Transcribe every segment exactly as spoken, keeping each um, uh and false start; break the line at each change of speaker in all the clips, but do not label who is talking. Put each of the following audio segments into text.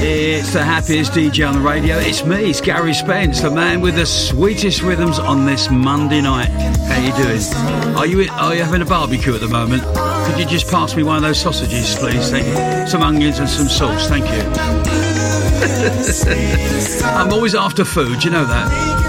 It's the happiest D J on the radio. It's me, it's Gary Spence, the man with the sweetest rhythms on this Monday night. How you doing? Are you are you having a barbecue at the moment? Could you just pass me one of those sausages, please? Thank you. Some onions and some sauce, thank you. I'm always after food, you know that.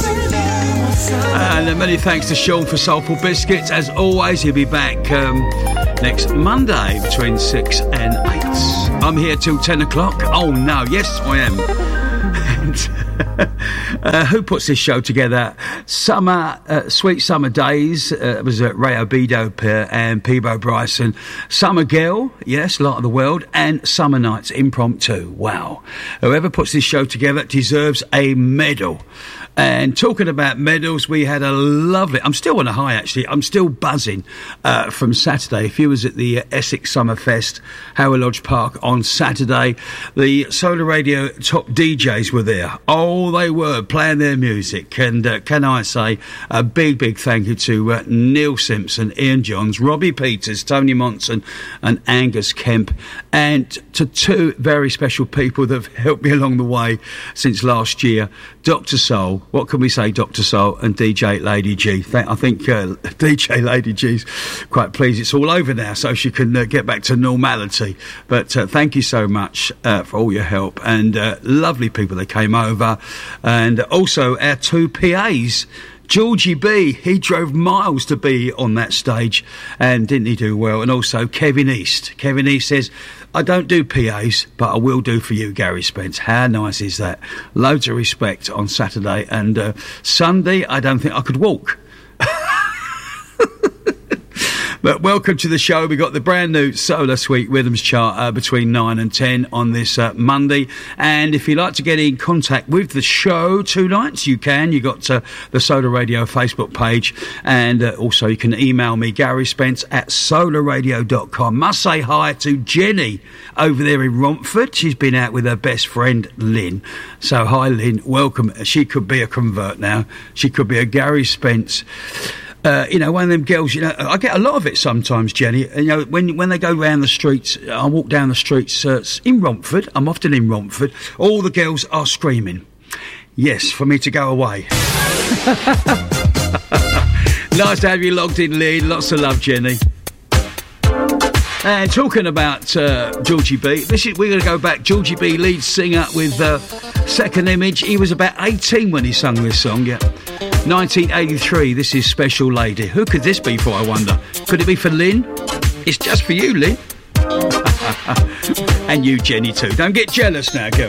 And many thanks to Sean for Soulful Biscuits. As always, he'll be back um, next Monday between six and eight. I'm here till ten o'clock. Oh no, yes I am. And, uh, who puts this show together? Summer, uh, Sweet Summer Days. Uh, it was uh, Ray Obido and Peebo Bryson. Summer Girl, yes, Light of the World, and Summer Nights Impromptu. Wow. Whoever puts this show together deserves a medal. And talking about medals, we had a lovely... I'm still on a high, actually. I'm still buzzing uh, from Saturday. If you was at the uh, Essex Summer Fest, Howard Lodge Park on Saturday, the Solar Radio top D Js were there. Oh, they were, playing their music. And uh, can I say a big, big thank you to uh, Neil Simpson, Ian Johns, Robbie Peters, Tony Monson and Angus Kemp, and to two very special people that have helped me along the way since last year, Doctor Soul. What can we say, Doctor Soul and D J Lady G? I think uh, D J Lady G's quite pleased it's all over now, so she can uh, get back to normality. But uh, thank you so much uh, for all your help, and uh, lovely people that came over. And also our two P As, Georgie B, he drove miles to be on that stage, and didn't he do well? And also Kevin East. Kevin East says, I don't do P As, but I will do for you, Gary Spence. How nice is that? Loads of respect on Saturday. And uh, Sunday, I don't think I could walk. But welcome to the show. We've got the brand new Solar Sweet Rhythms chart uh, between nine and ten on this uh, Monday. And if you'd like to get in contact with the show two nights, you can. You've got uh, the Solar Radio Facebook page. And uh, also you can email me, Gary Spence at solar radio dot com. Must say hi to Jenny over there in Romford. She's been out with her best friend, Lynn. So hi, Lynn. Welcome. She could be a convert now. She could be a Gary Spence. Uh, you know, one of them girls, you know, I get a lot of it sometimes, Jenny. You know, when when they go round the streets, I walk down the streets uh, in Romford, I'm often in Romford, all the girls are screaming, yes, for me to go away. Nice to have you logged in, Lee. Lots of love, Jenny. And talking about uh, Georgie B, this is, we're going to go back. Georgie B, lead singer with uh, Second Image. He was about eighteen when he sung this song, yeah. nineteen eighty-three, this is Special Lady. Who could this be for, I wonder? Could it be for Lynn? It's just for you, Lynn. And you, Jenny, too. Don't get jealous now, girl.